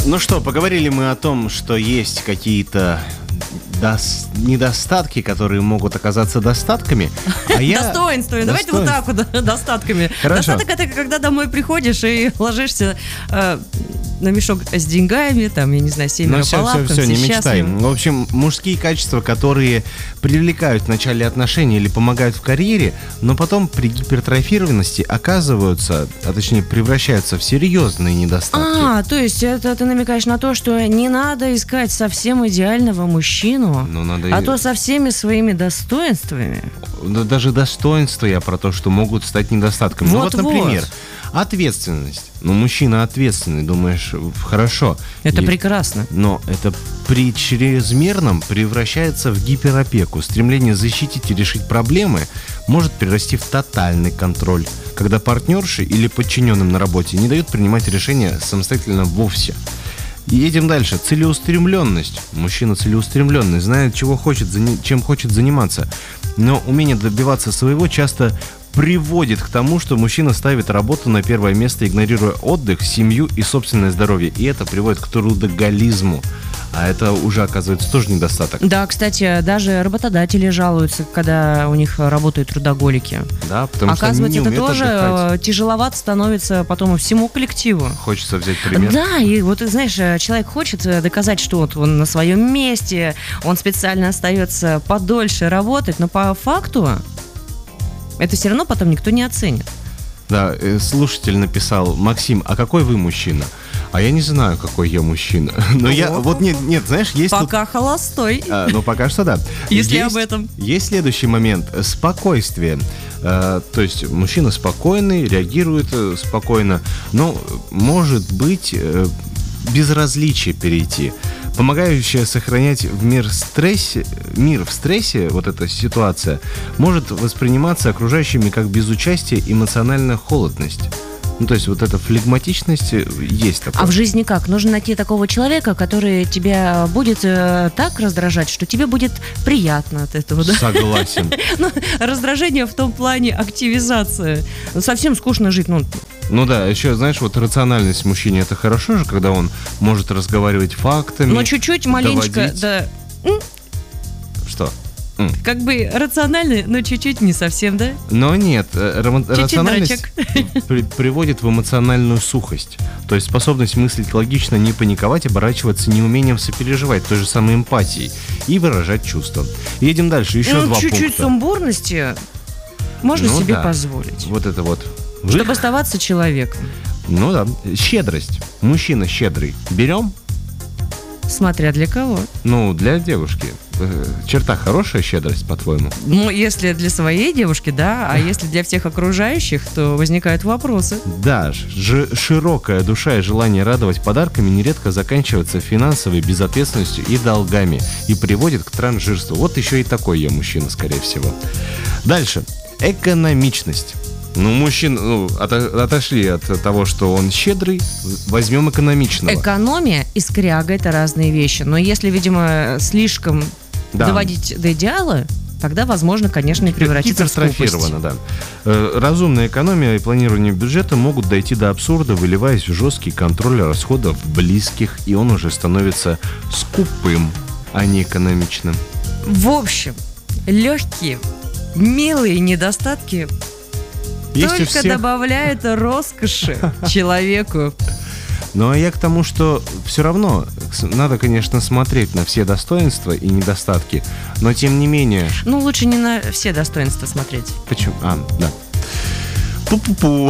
Ну что, поговорили мы о том, что есть какие-то недостатки, которые могут оказаться достатками. Достоинствами. Давайте вот так вот, достатками. Хорошо. Достаток — это когда домой приходишь и ложишься на мешок с деньгами, там, я не знаю, семеро по лапкам, все, не все мечтай. счастливы. В общем, мужские качества, которые привлекают в начале отношений или помогают в карьере, но потом при гипертрофированности оказываются, а точнее превращаются в серьезные недостатки. То есть это ты намекаешь на то, что не надо искать совсем идеального мужчину, Ну, надо а то со всеми своими достоинствами. Даже достоинства я про то, что могут стать недостатками. Вот, например, ответственность. Мужчина ответственный, думаешь, хорошо. Это прекрасно. Но это при чрезмерном превращается в гиперопеку. Стремление защитить и решить проблемы может перерасти в тотальный контроль, когда партнерши или подчиненным на работе не дают принимать решения самостоятельно вовсе. Едем дальше. Целеустремленность. Мужчина целеустремленный, знает, чем хочет заниматься. Но умение добиваться своего часто приводит к тому, что мужчина ставит работу на первое место, игнорируя отдых, семью и собственное здоровье. И это приводит к трудоголизму. А это уже, оказывается, тоже недостаток. Да, кстати, даже работодатели жалуются, когда у них работают трудоголики. Да, потому оказывается, что они не это умеют тоже отдыхать. тяжеловато становится потом и всему коллективу. Хочется взять пример. Да, и вот, знаешь, человек хочет доказать, что вот он на своем месте, он специально остается подольше работать, но по факту это все равно потом никто не оценит. Да, слушатель написал: Максим, а какой вы мужчина? А я не знаю, какой я мужчина. Но я, вот нет, знаешь, есть пока холостой. Ну, пока что да. Если об этом. Есть следующий момент. Спокойствие. То есть мужчина спокойный, реагирует спокойно, но может быть безразличие перейти. Помогающая сохранять мир в стрессе, вот эта ситуация, может восприниматься окружающими как безучастие, эмоциональная холодность. То есть вот эта флегматичность есть такое. А в жизни как? Нужно найти такого человека, который тебя будет так раздражать, что тебе будет приятно от этого, да? Согласен. Раздражение в том плане активизация. Совсем скучно жить, Ну да, еще, знаешь, вот рациональность мужчине — это хорошо же, когда он может разговаривать фактами. Но чуть-чуть, маленечко, доводить. да. Что? Как бы рационально, но чуть-чуть не совсем, да? Но нет, рациональность дурачок. приводит в эмоциональную сухость. То есть способность мыслить логично, не паниковать, оборачиваться неумением сопереживать, той же самой эмпатией и выражать чувства. Едем дальше, еще два чуть-чуть пункта. сумбурности можно себе позволить. Вот это вот. Чтобы оставаться человеком. Ну да. Щедрость. Мужчина щедрый. Берем? Смотря для кого. Для девушки. Черта хорошая, щедрость, по-твоему? Если для своей девушки, да, а если для всех окружающих, то возникают вопросы. Да, широкая душа и желание радовать подарками нередко заканчивается финансовой безответственностью и долгами и приводит к транжирству. Вот еще и такой я мужчина, скорее всего. Дальше. Экономичность. Мужчин, отошли от того, что он щедрый, возьмем экономичного. Экономия и скряга — это разные вещи. Но если, видимо, слишком доводить до идеала, тогда, возможно, конечно, и превратиться в скупость. Гипертрофировано, да. Разумная экономия и планирование бюджета могут дойти до абсурда, выливаясь в жесткий контроль расходов близких, и он уже становится скупым, а не экономичным. В общем, легкие, милые недостатки только добавляют роскоши человеку. Ну, а я к тому, что все равно надо, конечно, смотреть на все достоинства и недостатки, но тем не менее... Лучше не на все достоинства смотреть. Почему? Да. Пу-пу-пу.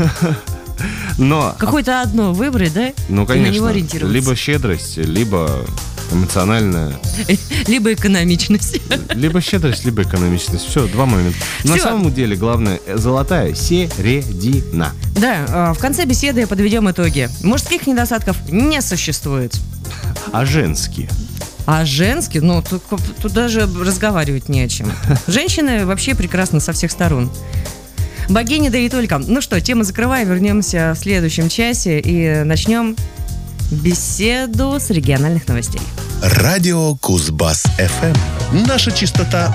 Но... Какое-то одно выбрать, да? Ну, конечно. И на него ориентироваться. Либо щедрость, либо эмоциональная. Либо экономичность. Либо щедрость, либо экономичность. Все, два момента. На самом деле, главное, золотая середина. Да, в конце беседы подведем итоги. Мужских недостатков не существует. А женские? А женские? Тут даже разговаривать не о чем. Женщины вообще прекрасны со всех сторон. Богиня, да и только. Ну что, тему закрываем, вернемся в следующем часе и начнем беседу с региональных новостей. Радио Кузбасс-ФМ. Наша частота